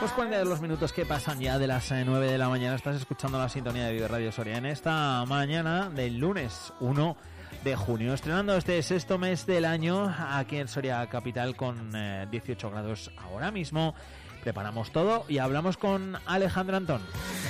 Pues 42 minutos que pasan ya de las 9 de la mañana. Estás escuchando la sintonía de Vive Radio Soria en esta mañana del lunes 1 de junio, estrenando este sexto mes del año aquí en Soria Capital con 18 grados ahora mismo. Preparamos todo y hablamos con Alejandro Antón.